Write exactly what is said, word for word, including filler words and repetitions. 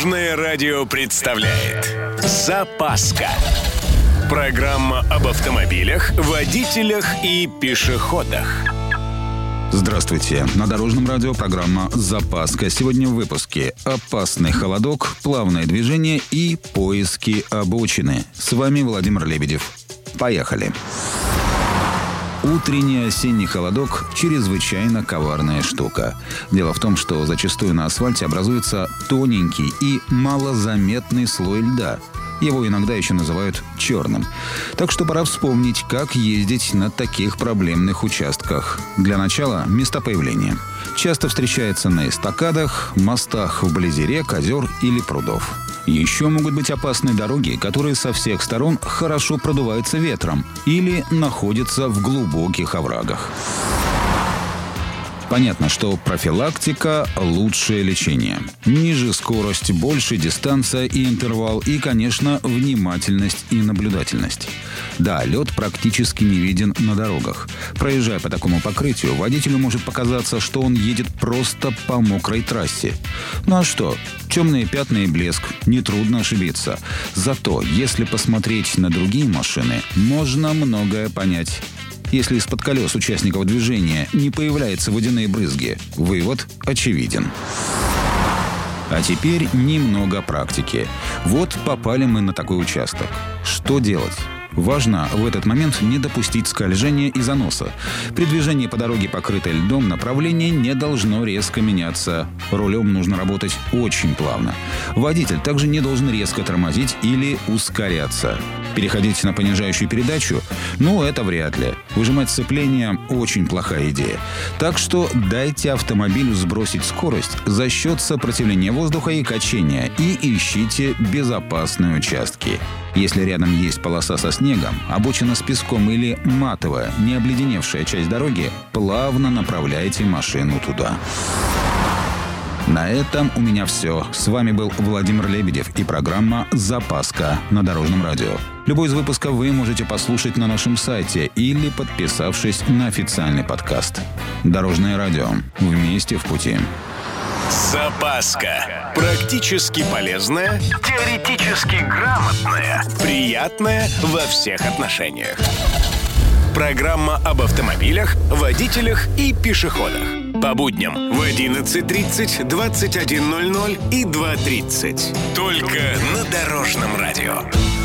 Дорожное радио представляет «Запаска». Программа об автомобилях, водителях и пешеходах. Здравствуйте. На Дорожном радио программа «Запаска». Сегодня в выпуске опасный холодок, плавное движение и поиски обочины. С вами Владимир Лебедев. Поехали. Утренний осенний холодок – чрезвычайно коварная штука. Дело в том, что зачастую на асфальте образуется тоненький и малозаметный слой льда. Его иногда еще называют черным. Так что пора вспомнить, как ездить на таких проблемных участках. Для начала – места появления. Часто встречается на эстакадах, мостах вблизи рек, озер или прудов. Еще могут быть опасные дороги, которые со всех сторон хорошо продуваются ветром или находятся в глубоких оврагах. Понятно, что профилактика – лучшее лечение. Ниже скорость, больше дистанция и интервал, и, конечно, внимательность и наблюдательность. Да, лед практически не виден на дорогах. Проезжая по такому покрытию, водителю может показаться, что он едет просто по мокрой трассе. Ну а что? Темные пятна и блеск. Нетрудно ошибиться. Зато, если посмотреть на другие машины, можно многое понять. Если из-под колес участников движения не появляются водяные брызги, вывод очевиден. А теперь немного практики. Вот попали мы на такой участок. Что делать? Важно в этот момент не допустить скольжения и заноса. При движении по дороге, покрытой льдом, направление не должно резко меняться. Рулем нужно работать очень плавно. Водитель также не должен резко тормозить или ускоряться. Переходить на понижающую передачу? Ну, это вряд ли. Выжимать сцепление – очень плохая идея. Так что дайте автомобилю сбросить скорость за счет сопротивления воздуха и качения и ищите безопасные участки. Если рядом есть полоса со снегом, обочина с песком или матовая, не обледеневшая часть дороги, плавно направляйте машину туда. На этом у меня все. С вами был Владимир Лебедев и программа «Запаска» на Дорожном радио. Любой из выпусков вы можете послушать на нашем сайте или подписавшись на официальный подкаст. Дорожное радио. Вместе в пути. «Запаска». Практически полезная, теоретически грамотная, приятная во всех отношениях. Программа об автомобилях, водителях и пешеходах. По будням в одиннадцать тридцать, двадцать один ноль ноль и два тридцать. Только на Дорожном радио.